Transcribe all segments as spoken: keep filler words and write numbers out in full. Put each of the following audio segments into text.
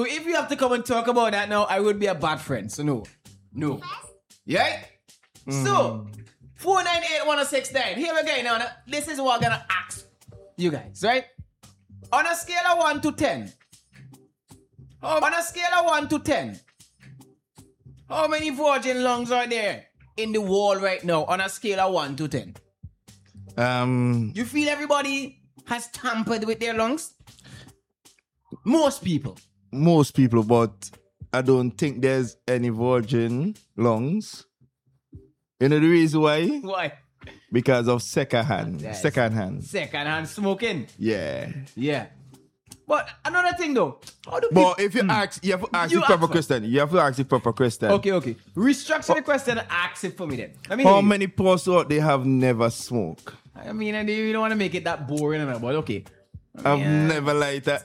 So if you have to come and talk about that now, I would be a bad friend. So no. No. Yeah? Mm. So, four nine eight one six nine. Here we go now. This is what I'm going to ask you guys, right? On a scale of one to ten. On a scale of one to ten. How many virgin lungs are there in the world right now on a scale of one to ten? Um, you feel everybody has tampered with their lungs? Most people. Most people, but I don't think there's any virgin lungs. You know the reason why? Why? Because of second hand. Yes. Second hand. Second hand smoking. Yeah. Yeah. But another thing though. How do but people, if you mm, ask, you have to ask you the proper ask question. You have to ask the proper question. Okay, okay. Restructure but, the question and ask it for me then. I mean, how many people out they have never smoked? I mean, and you don't want to make it that boring, but okay. I've yeah. never liked that.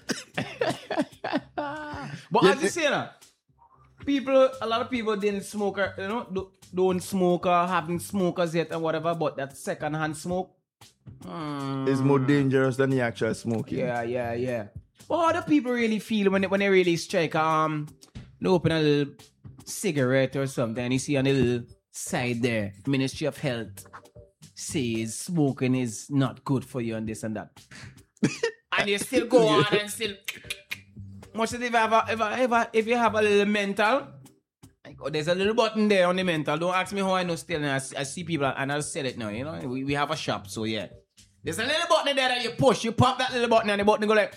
But yeah, as you say now, people, a lot of people didn't smoke, or, you know, don't smoke or haven't smokers yet and whatever, but that second hand smoke mm. is more dangerous than the actual smoking. Yeah, yeah, yeah. Well, how do people really feel when they, when they really strike, um, they open a little cigarette or something and you see on the little side there, Ministry of Health says smoking is not good for you and this and that. And you still go on and still... Much as if you have a, if, I, if, I, if you have a little mental, like, oh, there's a little button there on the mental. Don't ask me how I know still. I, I see people and I'll sell it now. You know, we, we have a shop, so yeah. There's a little button there that you push. You pop that little button and the button go like.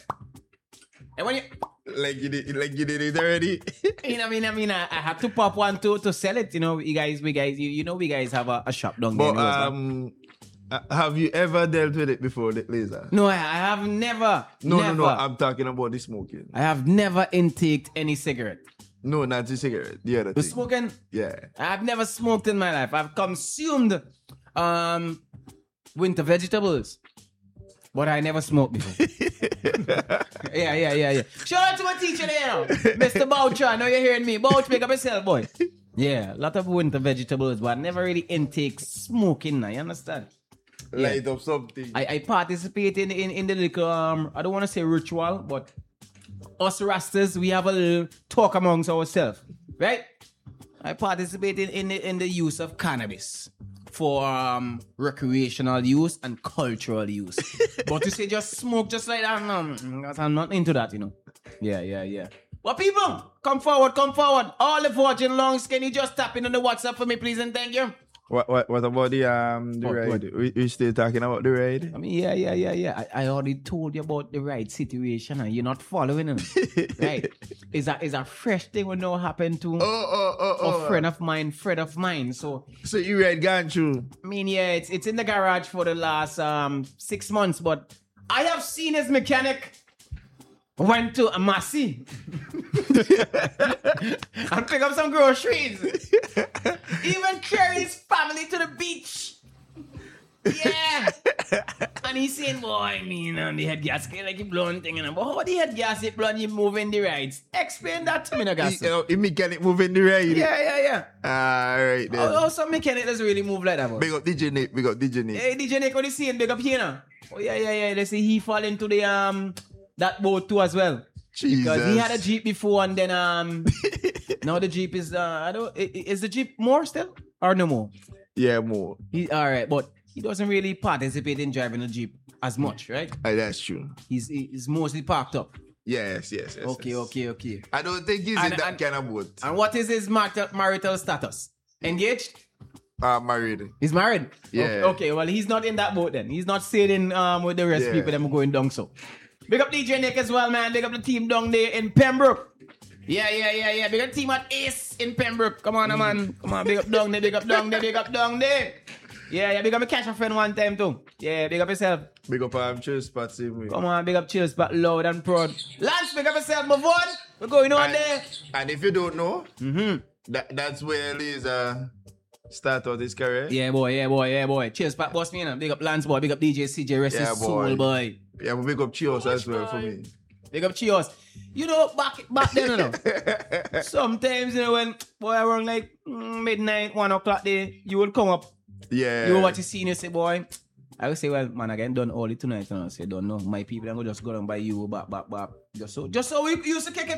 And when you like you did, like you did it already. you know, I mean, I mean, I, I had to pop one to to sell it. You know, you guys, we guys, you, you know, we guys have a, a shop down but, there. Um, Uh, have you ever dealt with it before, Laser? No, I, I have never. No, never. no, no. I'm talking about the smoking. I have never intaked any cigarette. No, not the cigarette. The other the thing. Smoking? Yeah. I've never smoked in my life. I've consumed um, winter vegetables. But I never smoked before. yeah, yeah, yeah, yeah. Shout out to my teacher there, Mister Boucher. I know you're hearing me. Bouch, pick up yourself, boy. Yeah, a lot of winter vegetables, but I never really intake smoking now. You understand? Light yeah. up something. I, I participate in, in, in the little, um, I don't want to say ritual, but us Rastas, we have a little talk amongst ourselves, right? I participate in, in, the, in the use of cannabis for um, recreational use and cultural use. But to say just smoke just like that, no, I'm not into that, you know. Yeah, yeah, yeah. But people, come forward, come forward. All the virgin lungs, can you just tap in on the WhatsApp for me, please, and thank you. What what what about the um the what, ride? What? We, we still talking about the ride? I mean, yeah, yeah, yeah, yeah. I, I already told you about the ride situation and you're not following it. Right? It's a, it's a fresh thing when no happen to oh, oh, oh, oh. a friend of mine, friend of mine. So So you ride gone through? I mean, yeah, it's it's in the garage for the last um six months, but I have seen his mechanic went to a Massy and pick up some groceries. Even carry his family to the beach. Yeah. And he's saying, boy, I mean, and the head gasket like a blonde thing. And but how the head gasket blonde you moving the rides? Explain that to me, no gas. You know, the mechanic moving the ride. Yeah, yeah, yeah. Ah, right then. How, how some mechanic doesn't really move like that, boy? Big up D J Nick, big up D J Nick. Hey, D J Nick, what you saying? Big up here now. Oh, yeah, yeah, yeah. They say he fall into the, um, that boat too as well. Jesus. Because he had a Jeep before and then um now the Jeep is uh I don't is the Jeep more still or no more? Yeah, more. He alright, but he doesn't really participate in driving a Jeep as much, right? Uh, that's true. He's he's mostly parked up. Yes, yes, yes. Okay, yes. okay, okay. I don't think he's and, in that and, kind of boat. And what is his marital, marital status? Engaged? Uh married. He's married? Yeah. Okay, okay, well he's not in that boat then. He's not sailing um with the rest of yeah. people that are going down so. Big up D J Nick as well, man. Big up the team down there in Pembroke. Yeah, yeah, yeah, yeah. Big up the team at Ace in Pembroke. Come on, mm. man. Come on, big up down there, big up down there, big up down there. Yeah, yeah, big up me catch a friend one time too. Yeah, big up yourself. Big up um, chill spot, same way. Come on, big up chill spot, loud and proud. Lance, big up yourself, move on. We're going on and, there. And if you don't know, mm-hmm. that that's where Lisa start out his career. Yeah, boy, yeah, boy, yeah, boy. Chill spot, boss me, you know. Big up Lance, boy. Big up D J C J, rest yeah, his boy. soul, boy. Yeah, but big up Chios as well boy. for me. Big up Chios. You know, back back then, you know, sometimes, you know, when boy around like mm, midnight, one o'clock there, you will come up. Yeah. You will watch the scene, you say, boy, I will say, well, man, I get done all it tonight, and I say, don't know. My people, I'm going to just go down by you, back, back, back. Just so, just so we used to kick it.